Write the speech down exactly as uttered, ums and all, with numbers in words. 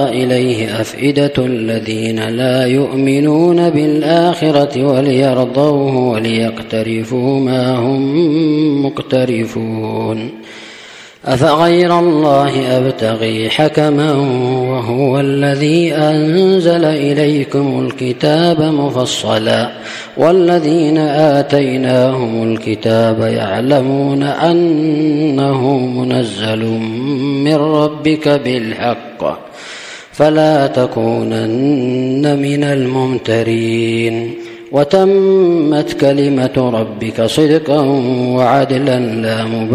إليه أفئدة الذين لا يؤمنون بالآخرة وليرضوه وليقترفوا ما هم مقترفون. أفغير الله أبتغي حكما وهو الذي أنزل إليكم الكتاب مفصلا والذين آتيناهم الكتاب يعلمون أنه منزل من ربك بالحق فلا تكونن من الممترين. وتمت كلمة ربك صدقا وعدلا لا مبالغة